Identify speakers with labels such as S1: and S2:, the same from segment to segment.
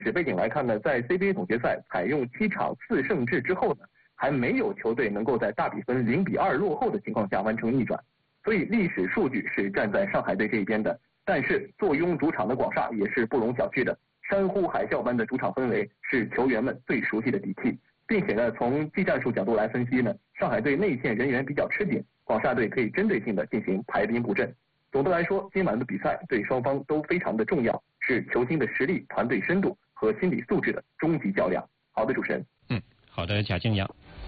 S1: 历史背景来看呢，在 CBA 总决赛采用7场4胜制之后呢，还没有球队能够在大比分0-2落后的情况下完成逆转，所以历史数据是站在上海队这一边的。但是坐拥主场的广厦也是不容小觑的，山呼海啸般的主场氛围是球员们最熟悉的底气，并且呢，从技战术角度来分析呢，上海队内线人员比较吃紧，广厦队可以针对性的进行排兵布阵。总的来说，今晚的比赛对双方都非常的重要，是球星的实力、团队深度和心理素质的终极较量。好的，主持人。
S2: 好的，贾静阳。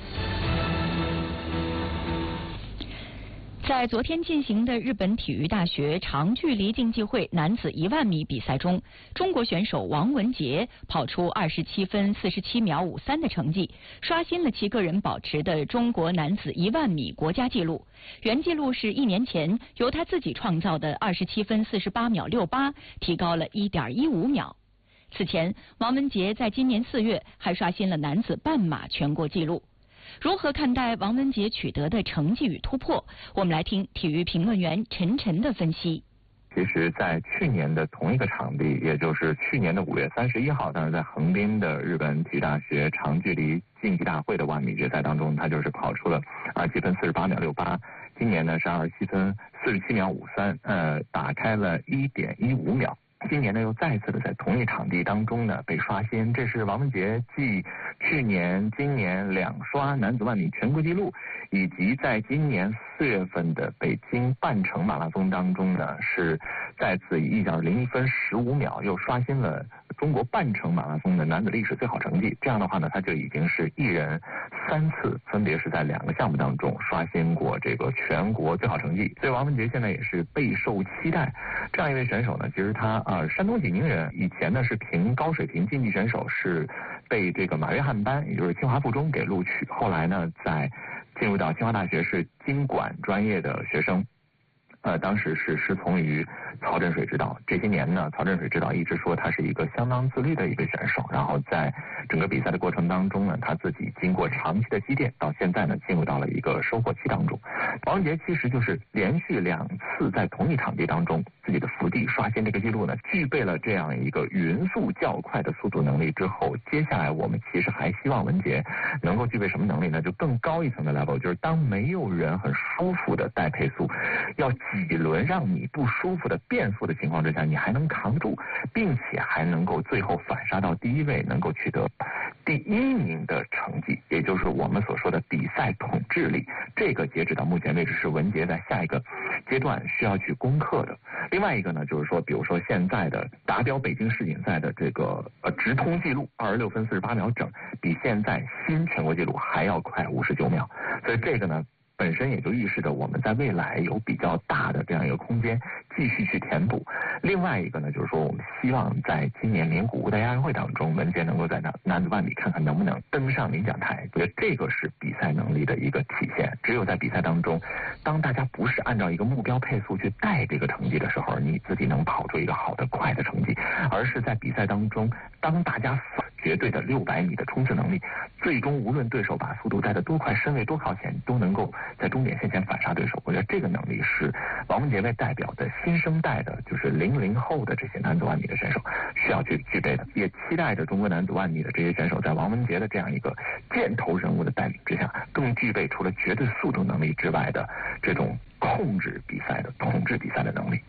S3: 在昨天进行的日本体育大学长距离竞技会男子10000米比赛中，中国选手王文杰跑出27分47秒53的成绩，刷新了其个人保持的中国男子10000米国家纪录。原纪录是1年前由他自己创造的27分48秒68，提高了1.15秒。此前，王文杰在今年4月还刷新了男子半马全国纪录。如何看待王文杰取得的成绩与突破？我们来听体育评论员陈晨的分析。
S4: 其实在去年的同一个场地，也就是去年的5月31号，当时在横滨的日本体育大学长距离竞技大会的10000米决赛当中，他就是跑出了27分48秒68，今年呢是27分47秒53，打开了1.15秒。今年呢又再次的在同一场地当中呢被刷新，这是王文杰继去年、今年2刷男子10000米全国纪录，以及在今年4月份的北京半程马拉松当中呢是再次以1.01分15秒又刷新了中国半程马拉松的男子历史最好成绩。这样的话呢，他就已经是一人3次，分别是在2个项目当中刷新过这个全国最好成绩。所以王文杰现在也是备受期待。这样一位选手呢，其实他山东济宁人，以前呢是凭高水平竞技选手是被这个马约翰班，也就是清华附中给录取，后来呢在进入到清华大学是经管专业的学生。当时是师从于曹振水指导，这些年呢，曹振水指导一直说他是一个相当自律的一个选手，然后在整个比赛的过程当中呢，他自己经过长期的积淀，到现在呢进入到了一个收获期当中。王文杰其实就是连续2次在同一场地当中自己的伏地刷新这个记录呢，具备了这样一个匀速较快的速度能力之后，接下来我们其实还希望文杰能够具备什么能力呢？就更高一层的 level， 就是当没有人很舒服的带配速，要几轮让你不舒服的变速的情况之下，你还能扛住，并且还能够最后反杀到第1位，能够取得第1名的成绩，也就是我们所说的比赛统治力。这个截止到目前为止是文杰在下一个阶段需要去攻克的。另外一个呢，就是说比如说现在的达标北京世锦赛的这个直通记录26分48秒整，比现在新全国纪录还要快59秒，所以这个呢本身也就预示着我们在未来有比较大的这样一个空间继续去填补。另外一个呢，就是说我们希望在今年名古屋的亚运会当中，文杰能够在男子10000米看看能不能登上领奖台。我觉得这个是比赛能力的一个体现。只有在比赛当中，当大家不是按照一个目标配速去带这个成绩的时候，你自己能跑出一个好的快的成绩，而是在比赛当中，当大家绝对的600米的冲刺能力，最终无论对手把速度带得多快，身位多靠前，都能够在终点线前反杀对手。我觉得这个能力是王文杰为代表的新生代的，就是00后的这些男子10000米的选手需要去具备的。也期待着中国男子10000米的这些选手在王文杰的这样一个箭头人物的带领之下，更具备除了绝对速度能力之外的这种控制比赛的统治比赛的能力。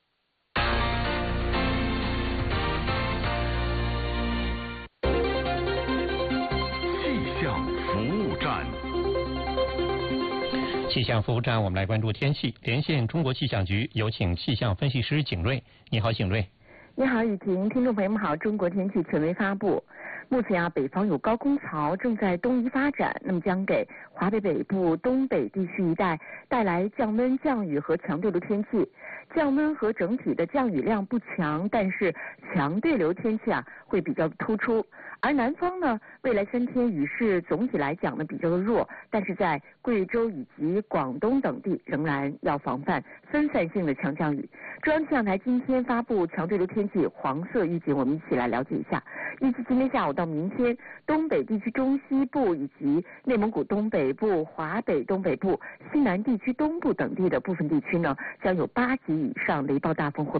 S2: 气象服务站，我们来关注天气。连线中国气象局，有请气象分析师景瑞。你好，景瑞。
S5: 你好，雨婷，听众朋友们好。中国天气权威发布，目前北方有高空槽正在东移发展，那么将给华北北部、东北地区一带带来降温、降雨和强对流天气。降温和整体的降雨量不强，但是强对流天气会比较突出。而南方呢，未来3天雨势总体来讲呢比较弱，但是在贵州以及广东等地仍然要防范分散性的强降雨。中央气象台今天发布强对流天气黄色预警，我们一起来了解一下。预计今天下午到明天，东北地区中西部以及内蒙古东北部、华北东北部、西南地区东部等地的部分地区呢，将有8级以上雷暴大风或